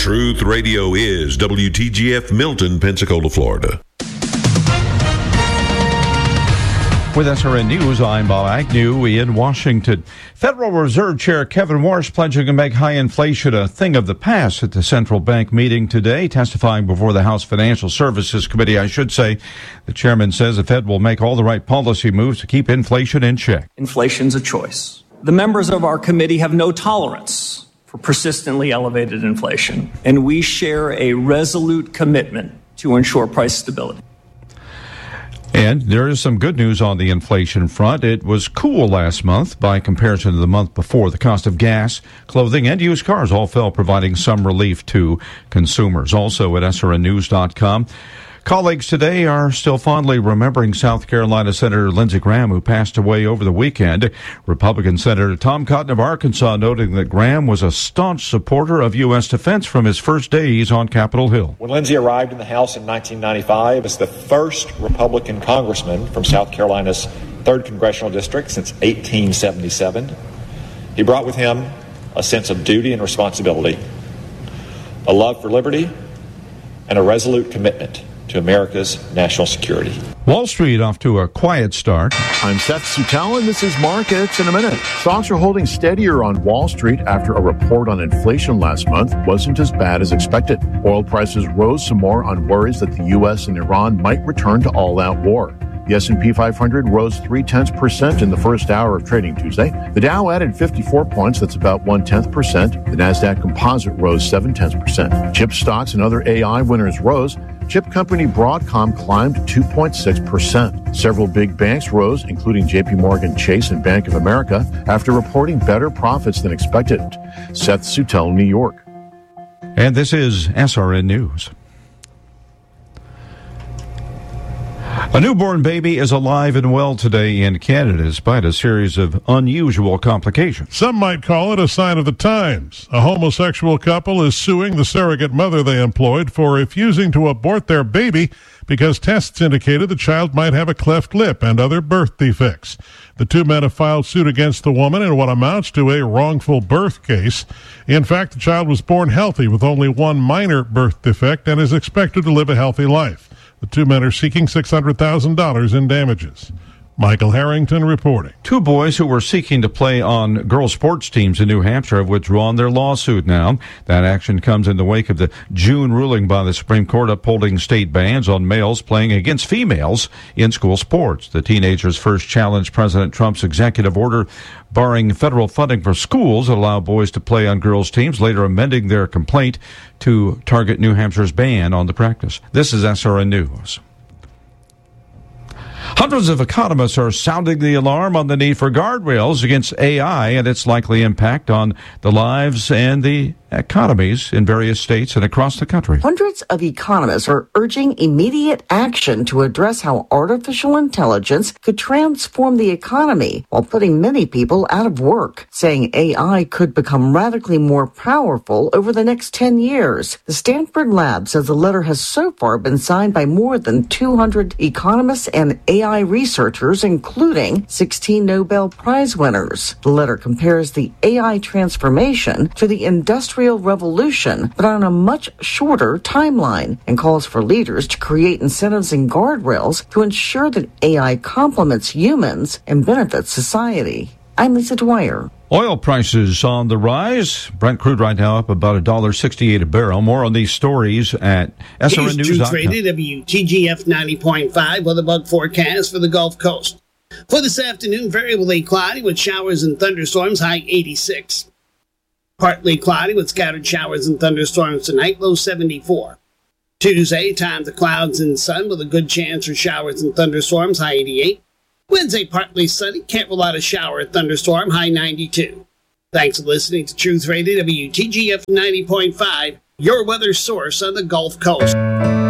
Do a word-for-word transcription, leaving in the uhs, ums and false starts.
Truth Radio is W T G F Milton, Pensacola, Florida. With S R N News, I'm Bob Agnew in Washington. Federal Reserve Chair Kevin Warsh pledging to make high inflation a thing of the past at the central bank meeting today, testifying before the House Financial Services Committee, I should say. The chairman says the Fed will make all the right policy moves to keep inflation in check. Inflation's a choice. The members of our committee have no tolerance for persistently elevated inflation, and we share a resolute commitment to ensure price stability. And there is some good news on the inflation front. It was cool last month by comparison to the month before. The cost of gas, clothing, and used cars all fell, providing some relief to consumers. Also at S R N news dot com. Colleagues today are still fondly remembering South Carolina Senator Lindsey Graham, who passed away over the weekend. Republican Senator Tom Cotton of Arkansas noting that Graham was a staunch supporter of U S defense from his first days on Capitol Hill. When Lindsey arrived in the House in nineteen ninety-five as the first Republican congressman from South Carolina's third Congressional District since eighteen seventy-seven, he brought with him a sense of duty and responsibility, a love for liberty, and a resolute commitment to America's national security. Wall Street off to a quiet start. I'm Seth Sutell, and this is Markets in a minute. Stocks are holding steadier on Wall Street after a report on inflation last month wasn't as bad as expected. Oil prices rose some more on worries that the U S and Iran might return to all-out war. The S and P five hundred rose three-tenths percent in the first hour of trading Tuesday. The Dow added fifty-four points, that's about one-tenth percent. The NASDAQ Composite rose seven-tenths percent. Chip stocks and other A I winners rose. Chip company Broadcom climbed two point six percent. Several big banks rose, including J P Morgan Chase and Bank of America, after reporting better profits than expected. Seth Sutell, New York. And this is S R N News. A newborn baby is alive and well today in Canada, despite a series of unusual complications. Some might call it a sign of the times. A homosexual couple is suing the surrogate mother they employed for refusing to abort their baby because tests indicated the child might have a cleft lip and other birth defects. The two men have filed suit against the woman in what amounts to a wrongful birth case. In fact, the child was born healthy with only one minor birth defect and is expected to live a healthy life. The two men are seeking six hundred thousand dollars in damages. Michael Harrington reporting. Two boys who were seeking to play on girls' sports teams in New Hampshire have withdrawn their lawsuit now. That action comes in the wake of the June ruling by the Supreme Court upholding state bans on males playing against females in school sports. The teenagers first challenged President Trump's executive order barring federal funding for schools that allow boys to play on girls' teams, later amending their complaint to target New Hampshire's ban on the practice. This is S R N News. Hundreds of economists are sounding the alarm on the need for guardrails against A I and its likely impact on the lives and the economies in various states and across the country. Hundreds of economists are urging immediate action to address how artificial intelligence could transform the economy while putting many people out of work, saying A I could become radically more powerful over the next ten years. The Stanford Lab says the letter has so far been signed by more than two hundred economists and A I researchers, including sixteen Nobel Prize winners. The letter compares the A I transformation to the industrial revolution, but on a much shorter timeline, and calls for leaders to create incentives and guardrails to ensure that A I complements humans and benefits society. I'm Lisa Dwyer. Oil prices on the rise. Brent crude right now up about one dollar sixty-eight a barrel. More on these stories at S R N news dot com. Truth Radio, W T G F ninety point five with a bug forecast for the Gulf Coast. For this afternoon, variably cloudy with showers and thunderstorms, high eighty-six. Partly cloudy with scattered showers and thunderstorms tonight, low seventy-four. Tuesday, times of clouds and sun with a good chance for showers and thunderstorms, high eighty-eight. Wednesday, partly sunny, can't rule out a shower or thunderstorm, high ninety-two. Thanks for listening to Truth Radio, W T G F ninety point five, your weather source on the Gulf Coast.